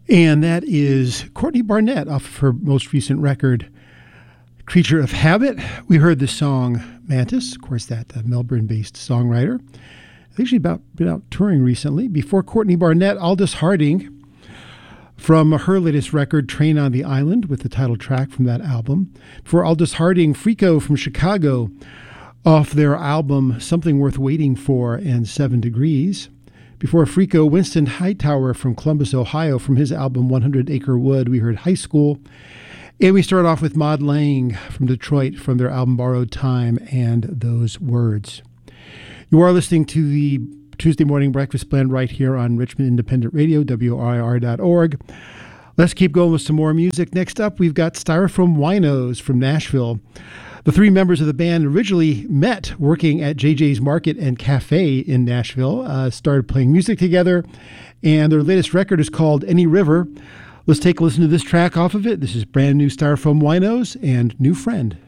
And that is Courtney Barnett off of her most recent record, Creature of Habit. We heard the song Mantis, of course, that Melbourne-based songwriter. I think she's been out touring recently. Before Courtney Barnett, Aldous Harding from her latest record, Train on the Island, with the title track from that album. Before Aldous Harding, Freako from Chicago off their album Something Worth Waiting For and 7 Degrees. Before Freako, Winston Hightower from Columbus, Ohio, from his album 100 Acre Wood, we heard High School. And we start off with Maud Lang from Detroit from their album Borrowed Time and Those Words. You are listening to the Tuesday Morning Breakfast Blend right here on Richmond Independent Radio, WRIR.org. Let's keep going with some more music. Next up, we've got Styrofoam Winos from Nashville. The three members of the band originally met working at JJ's Market and Cafe in Nashville, started playing music together, and their latest record is called Any River. Let's take a listen to this track off of it. This is brand new Styrofoam Winos and New Friend.